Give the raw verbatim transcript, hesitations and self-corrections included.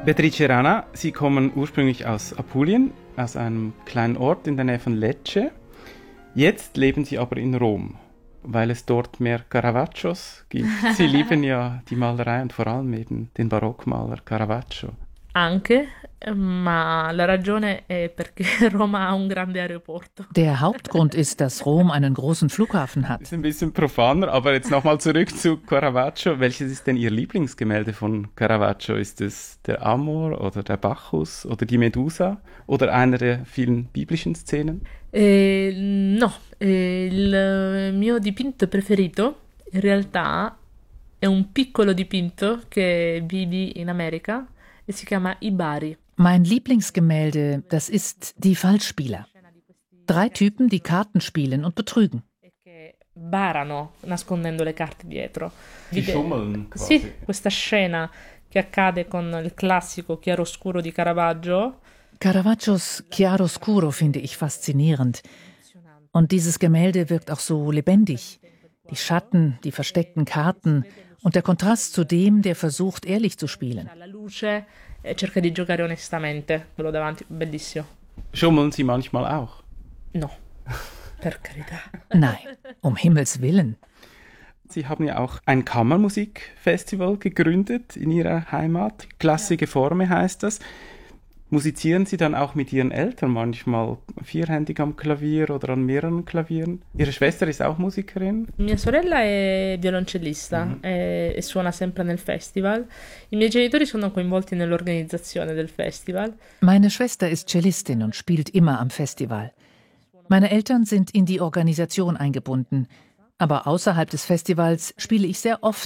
Beatrice Rana, Sie kommen ursprünglich aus Apulien, aus einem kleinen Ort in der Nähe von Lecce. Jetzt leben Sie aber in Rom, weil es dort mehr Caravaggios gibt. Sie lieben ja die Malerei und vor allem eben den Barockmaler Caravaggio. Anche, ma la ragione è perché Roma ha un grande aeroporto. Der Hauptgrund ist, dass Rom einen großen Flughafen hat. Das ist ein bisschen profaner, aber jetzt nochmal zurück zu Caravaggio. Welches ist denn Ihr Lieblingsgemälde von Caravaggio? Ist es der Amor oder der Bacchus oder die Medusa oder einer der vielen biblischen Szenen? Eh, no, eh, il mio dipinto preferito in realtà è un piccolo dipinto che vidi in America e si chiama I Bari. Mein Lieblingsgemälde, das ist Die Falschspieler. Drei Typen, die Karten spielen und betrügen. Barano, nascondendo le carte dietro. Die schummeln quasi. Sì, questa scena che accade con il classico chiaroscuro di Caravaggio. Caravaggios Chiaroscuro finde ich faszinierend. Und dieses Gemälde wirkt auch so lebendig. Die Schatten, die versteckten Karten und der Kontrast zu dem, der versucht, ehrlich zu spielen. La luce cerca di giocare onestamente, quello davanti, bellissimo. Schummeln Sie manchmal auch? No, per carità. Nein, um Himmels Willen. Sie haben ja auch ein Kammermusikfestival gegründet in Ihrer Heimat. Klassische Forme heißt das. Musizieren Sie dann auch mit Ihren Eltern manchmal vierhändig am Klavier oder an mehreren Klavieren? Ihre Schwester ist auch Musikerin? Mia sorella è violoncellista mm-hmm. e, e suona sempre nel festival. I miei genitori sono coinvolti nell'organizzazione del festival. Meine Schwester ist Cellistin und spielt immer am Festival. Meine Eltern sind in die Organisation eingebunden. Aber außerhalb des Festivals spiele ich sehr oft